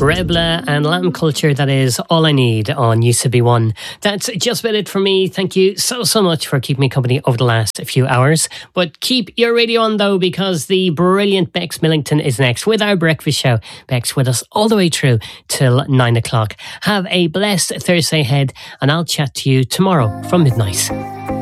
Rebla and Lamb Culture, that is All I Need on UCB1. That's just about it for me. Thank you so much for keeping me company over the last few hours. But keep your radio on though, because the brilliant Bex Millington is next with our breakfast show. Bex with us all the way through till 9 o'clock. Have a blessed Thursday ahead, and I'll chat to you tomorrow from midnight.